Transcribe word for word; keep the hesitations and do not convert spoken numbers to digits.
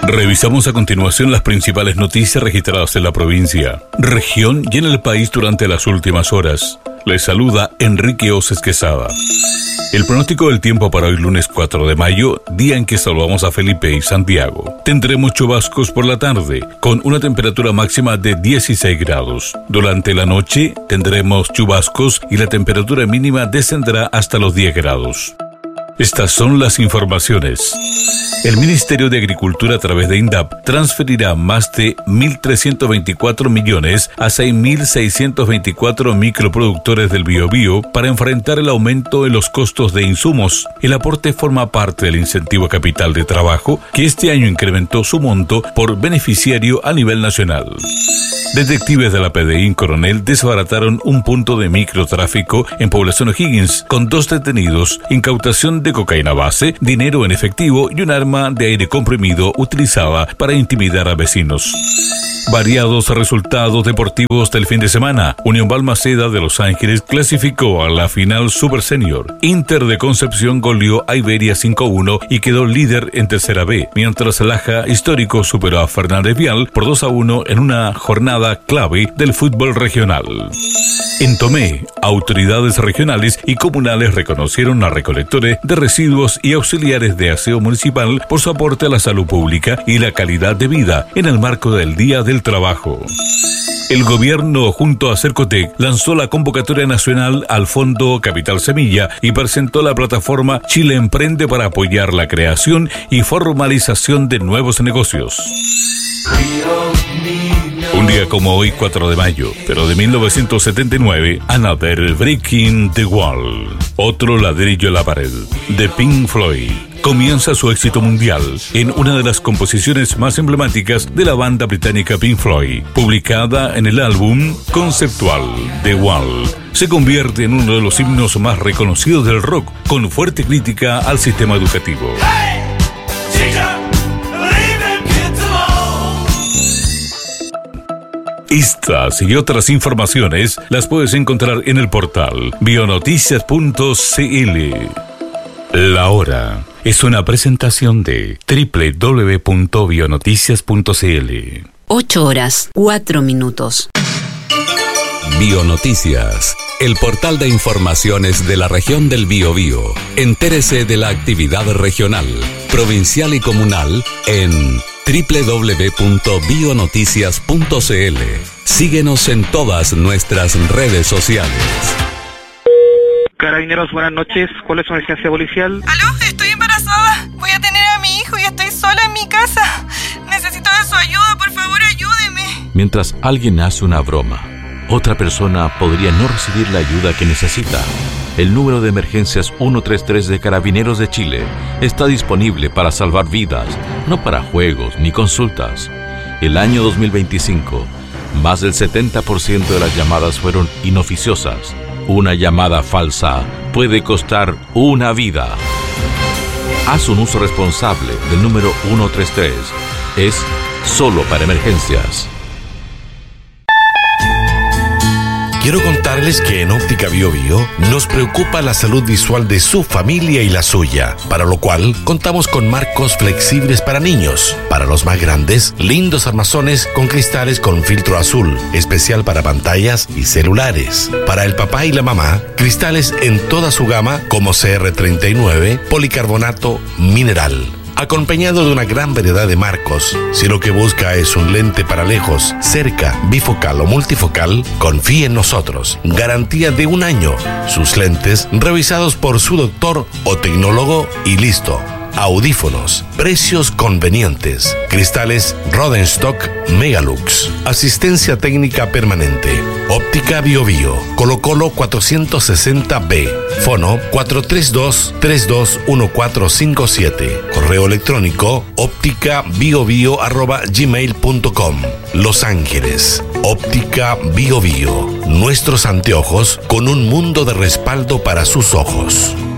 Revisamos a continuación las principales noticias registradas en la provincia, región y en el país durante las últimas horas. Les saluda Enrique Oces Quesada. El pronóstico del tiempo para hoy lunes cuatro de mayo, día en que saludamos a Felipe y Santiago. Tendremos chubascos por la tarde, con una temperatura máxima de dieciséis grados. Durante la noche tendremos chubascos y la temperatura mínima descenderá hasta los diez grados. Estas son las informaciones. El Ministerio de Agricultura a través de INDAP transferirá más de mil trescientos veinticuatro millones a seis mil seiscientos veinticuatro microproductores del Biobío para enfrentar el aumento en los costos de insumos. El aporte forma parte del incentivo a capital de trabajo que este año incrementó su monto por beneficiario a nivel nacional. Detectives de la P D I en Coronel desbarataron un punto de microtráfico en Población O'Higgins con dos detenidos, incautación de cocaína base, dinero en efectivo y un arma de aire comprimido utilizada para intimidar a vecinos. Variados resultados deportivos del fin de semana. Unión Balmaceda de Los Ángeles clasificó a la final Super Senior. Inter de Concepción goleó a Iberia cinco a uno y quedó líder en Tercera B, mientras Laja Histórico superó a Fernández Vial por dos a uno en una jornada clave del fútbol regional. En Tomé, autoridades regionales y comunales reconocieron a recolectores de residuos y auxiliares de aseo municipal por su aporte a la salud pública y la calidad de vida en el marco del Día del Trabajo. El gobierno, junto a Cercotec, lanzó la convocatoria nacional al Fondo Capital Semilla y presentó la plataforma Chile Emprende para apoyar la creación y formalización de nuevos negocios. Un día como hoy, cuatro de mayo, pero de mil novecientos setenta y nueve, Another Breaking the Wall, otro ladrillo en la pared, de Pink Floyd, comienza su éxito mundial en una de las composiciones más emblemáticas de la banda británica Pink Floyd, publicada en el álbum conceptual The Wall. Se convierte en uno de los himnos más reconocidos del rock, con fuerte crítica al sistema educativo. Estas y otras informaciones las puedes encontrar en el portal bionoticias punto c l. La hora es una presentación de doble u doble u doble u punto bionoticias punto c l. ocho horas, cuatro minutos. Bionoticias, el portal de informaciones de la región del Biobío. Entérese de la actividad regional, provincial y comunal en doble u doble u doble u punto bionoticias punto c l. Síguenos en todas nuestras redes sociales. Carabineros, buenas noches. ¿Cuál es su emergencia policial? ¿Aló? Estoy embarazada. Voy a tener a mi hijo y estoy sola en mi casa. Necesito de su ayuda, por favor, ayúdeme. Mientras alguien hace una broma, otra persona podría no recibir la ayuda que necesita. El número de emergencias ciento treinta y tres de Carabineros de Chile está disponible para salvar vidas, no para juegos ni consultas. El año dos mil veinticinco, más del setenta por ciento de las llamadas fueron inoficiosas. Una llamada falsa puede costar una vida. Haz un uso responsable del número ciento treinta y tres. Es solo para emergencias. Quiero contarles que en Óptica Biobío nos preocupa la salud visual de su familia y la suya, para lo cual contamos con marcos flexibles para niños. Para los más grandes, lindos armazones con cristales con filtro azul, especial para pantallas y celulares. Para el papá y la mamá, cristales en toda su gama como C R treinta y nueve, policarbonato, mineral, acompañado de una gran variedad de marcos. Si lo que busca es un lente para lejos, cerca, bifocal o multifocal, confíe en nosotros. Garantía de un año. Sus lentes revisados por su doctor o tecnólogo y listo. Audífonos, precios convenientes, cristales Rodenstock Megalux, asistencia técnica permanente. Óptica Biobío, Colo Colo cuatrocientos sesenta B, fono cuatro tres dos, tres dos uno cuatro cinco siete, correo electrónico ópticabiobío arroba gmail punto com. Los Ángeles, Óptica Biobío, nuestros anteojos con un mundo de respaldo para sus ojos.